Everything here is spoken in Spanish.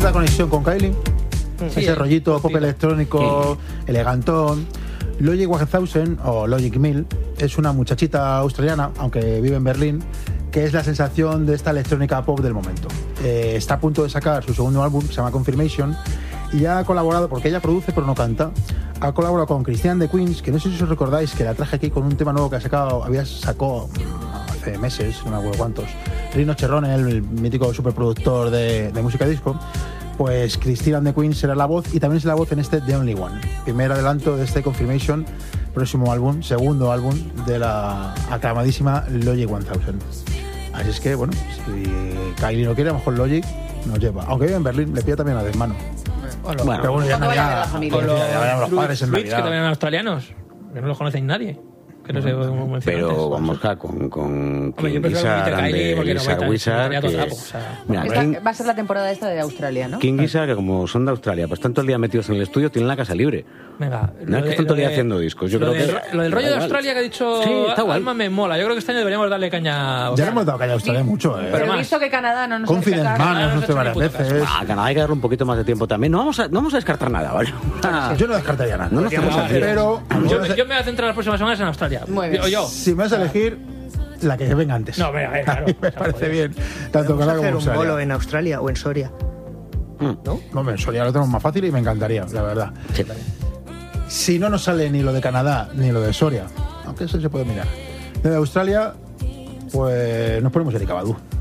cierta conexión con Kylie. Ese rollito pop electrónico, elegantón. Logic 1000 o Logic 1000 es una muchachita australiana, aunque vive en Berlín, que es la sensación de esta electrónica pop del momento. Está a punto de sacar su segundo álbum, se llama Confirmation, y ya ha colaborado, porque ella produce pero no canta, ha colaborado con Christian de Queens, que no sé si os recordáis que la traje aquí con un tema nuevo que sacó hace meses, no me acuerdo cuántos, Rino Cherrone, el mítico superproductor de música disco. Pues Christian de Queens será la voz y también será la voz en este The Only One, primer adelanto de este Confirmation, próximo álbum, segundo álbum de la aclamadísima Logic 1000. Así es que, bueno, si Kylie no quiere, a lo mejor Logic nos lleva. Aunque vive en Berlín, le pilla también a desmano. Bueno, pero bueno, ya Navidad, ya vayan los padres en Fruits, Navidad. que también eran australianos, que no los conocéis nadie. Que no sé cómo mencionar Pero antes. vamos con Hombre, yo King prefiero que Gizzard invite a Kylie, porque no Lizard va a Wizard. estar todo trapo, o sea. Mira, Va a ser la temporada esta de Australia, ¿no? King Gizzard, que como son de Australia, pues tanto el día metidos en el estudio, tienen la casa libre. Venga, No es que están todo el día haciendo discos. Yo creo que lo del rollo de da igual. Australia que ha dicho Sí, está guay. Alma me mola. Yo creo que este año deberíamos darle caña. Ya le hemos dado caña a Australia mucho, Pero más. he visto que Canadá no nos Confidence hace caso. Man, nos hace varias no se ha hecho ni veces. puto A Canadá hay que darle un poquito más de tiempo también. No vamos a descartar nada, ¿vale? Yo no descartaría nada. No nos estamos Vale. Pero Yo me voy a centrar las próximas semanas en Australia. Muy bien. O yo. si me vas a elegir, la que venga antes. No, venga, claro. Me parece bien. Tanto Vamos a Canadá como hacer un Australia. bolo en Australia o en Soria. No, en Soria lo tenemos más fácil y me encantaría, la verdad. Sí. Si no nos sale ni lo de Canadá ni lo de Soria, aunque eso se puede mirar. De Australia, pues nos ponemos el Icabadú.